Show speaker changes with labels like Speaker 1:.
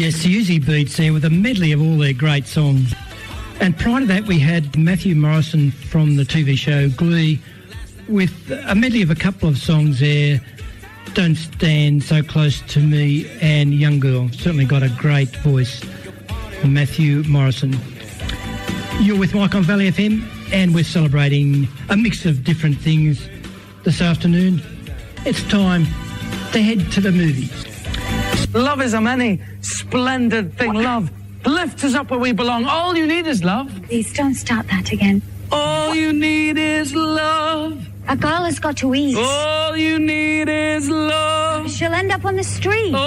Speaker 1: Yes, the Uzi Beats there with a medley of all their great songs. And prior to that, we had Matthew Morrison from the TV show Glee with a medley of a couple of songs there, Don't Stand So Close to Me and Young Girl. Certainly got a great voice, Matthew Morrison. You're with Mike on Valley FM, and we're celebrating a mix of different things this afternoon. It's time to head to the movies.
Speaker 2: Love is a many splendid thing. Love lifts us up where we belong. All you need is love.
Speaker 3: Please don't start that again.
Speaker 2: All you need is love.
Speaker 3: A girl has got to eat.
Speaker 2: All you need is love.
Speaker 3: She'll end up on the street.